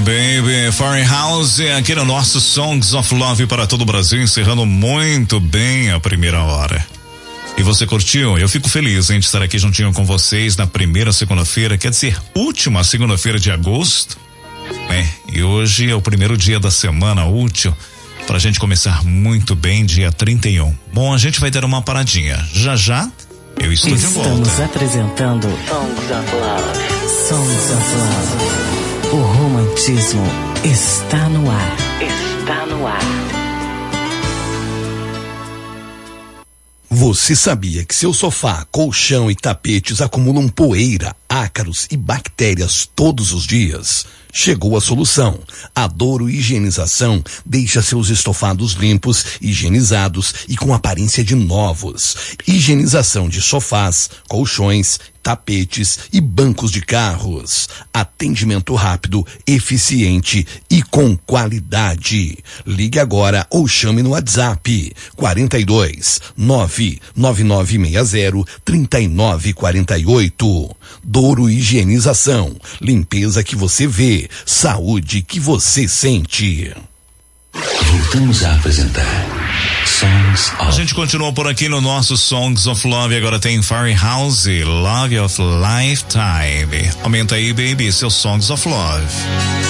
Baby, Firehouse, aqui no nosso Songs of Love para todo o Brasil, encerrando muito bem a primeira hora. E você curtiu? Eu fico feliz em estar aqui juntinho com vocês na primeira segunda-feira, quer dizer, última segunda-feira de agosto. E hoje é o primeiro dia da semana útil pra gente começar muito bem, dia 31. Bom, a gente vai ter uma paradinha. Já eu estou de volta. Estamos apresentando Songs of Love. Songs of Love. O romantismo está no ar. Está no ar. Você sabia que seu sofá, colchão e tapetes acumulam poeira, ácaros e bactérias todos os dias? Chegou a solução. A Douro Higienização deixa seus estofados limpos, higienizados e com aparência de novos. Higienização de sofás, colchões, tapetes e bancos de carros. Atendimento rápido, eficiente e com qualidade. Ligue agora ou chame no WhatsApp 42 99960 3948. Douro Higienização. Limpeza que você vê, saúde que você sente. Voltamos a apresentar Songs of... A gente continua por aqui no nosso Songs of Love. Agora tem Firehouse, Love of Lifetime. Aumenta aí, baby, seus Songs of Love.